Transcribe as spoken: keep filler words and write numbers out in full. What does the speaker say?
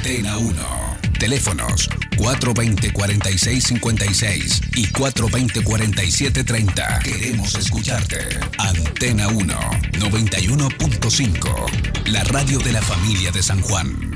Antena uno. Teléfonos cuatro dos cero, cuatro seis cinco seis y cuatro dos cero, cuatro siete tres cero. Queremos escucharte. Antena uno, noventa y uno punto cinco. La radio de la familia de San Juan.